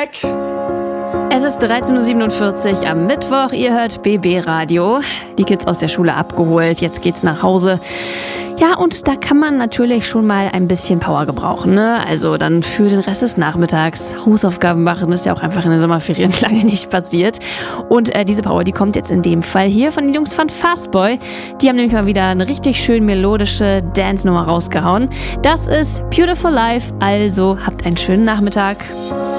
back. Es ist 13.47 Uhr am Mittwoch. Ihr hört BB Radio. Die Kids aus der Schule abgeholt. Jetzt geht's nach Hause. Ja, und da kann man natürlich schon mal ein bisschen Power gebrauchen, ne? Also dann für den Rest des Nachmittags Hausaufgaben machen, ist ja auch einfach in den Sommerferien lange nicht passiert. Und diese Power, die kommt jetzt in dem Fall hier von den Jungs von Fastboy. Die haben nämlich mal wieder eine richtig schön melodische Dance-Nummer rausgehauen. Das ist Beautiful Life, also habt einen schönen Nachmittag.